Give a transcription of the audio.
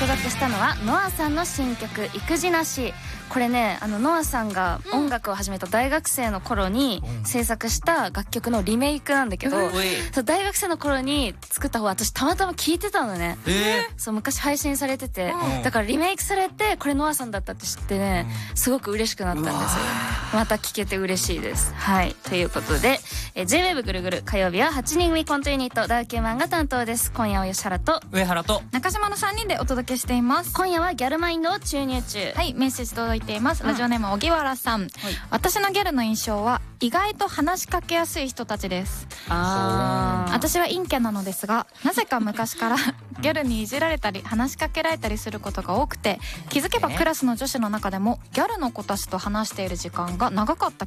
届けしたのはノアさんの新曲「育児なし」。これね、ノアさんが音楽を始めた大学生の頃に制作した楽曲のリメイクなんだけど、そう大学生の頃に作った方は私たまたま聴いてたのね。そう昔配信されてて、だからリメイクされてこれノアさんだったって知ってね、すごく嬉しくなったんですよ。また聴けて嬉しいです。はい、ということで、J-WAVE ぐるぐる火曜日は8人組コントユニットダウ9万が担当です。今夜は吉原と上原と中島の3人でお届けしています。 今夜はギャルマインドを注入中。 はい、メッセージ届いています。ラジオネーム荻原さん、私のギャルの印象は意外と話しかけやすい人たちです。私は陰キャなのですが、なぜか昔からギャルにいじられたり話しかけられたりすることが多くて、気づけばクラスの女子の中でもギャルの子たちと話している時間が長かった